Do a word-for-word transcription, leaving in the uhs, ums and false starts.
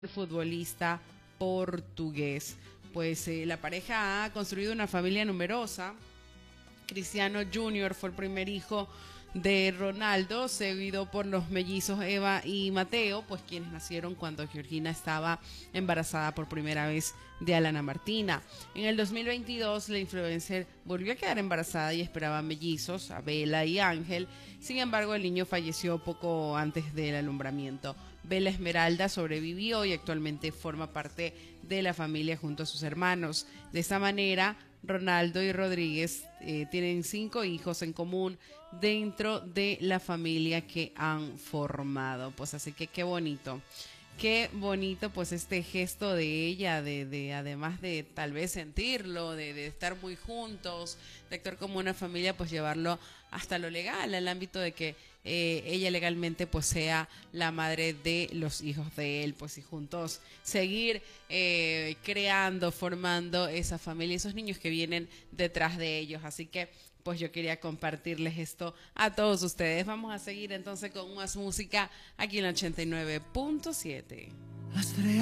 futbolista portugués. Pues eh, la pareja ha construido una familia numerosa. Cristiano junior fue el primer hijo de Ronaldo, seguido por los mellizos Eva y Mateo, pues quienes nacieron cuando Georgina estaba embarazada por primera vez de Alana Martina. En el dos mil veintidós, la influencer volvió a quedar embarazada y esperaba mellizos, a Bella y Ángel. Sin embargo, el niño falleció poco antes del alumbramiento. Bella Esmeralda sobrevivió y actualmente forma parte de la familia junto a sus hermanos. De esta manera, Ronaldo y Rodríguez eh, tienen cinco hijos en común dentro de la familia que han formado. Pues así que qué bonito. Qué bonito pues este gesto de ella, de, de además de tal vez sentirlo, de, de estar muy juntos, de actuar como una familia, pues llevarlo hasta lo legal, al ámbito de que eh, ella legalmente pues sea la madre de los hijos de él, pues y juntos seguir eh, creando, formando esa familia, esos niños que vienen detrás de ellos. Así que pues yo quería compartirles esto a todos ustedes. Vamos a seguir entonces con más música aquí en la ochenta y nueve punto siete.